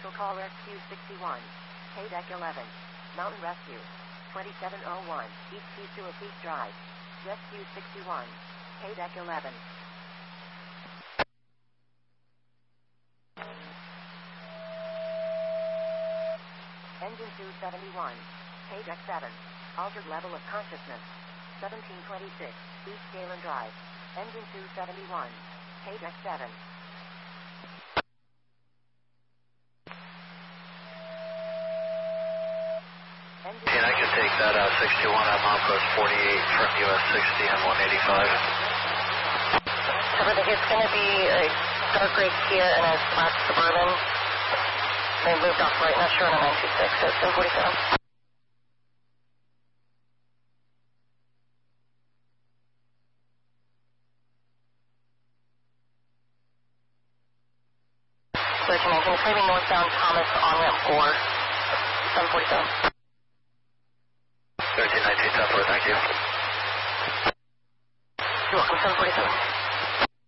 Special call Rescue 61. K-Deck 11. Mountain Rescue. 2701. East Keysua Peak Drive. Rescue 61. K-Deck 11. Engine 271. K-Deck 7. Altered level of consciousness. 1726. East Galen Drive. Engine 271. K-Deck 7. And I can take that 61 on Outpost 48 from US 60 and 185. Cover, it's going to be a dark gray Kia and a black Suburban. They moved off right, not sure on a 926, so it's 1047. Engine claiming northbound Thomas on ramp 4, 747. 1319, 10-4, thank you. You're welcome, 747.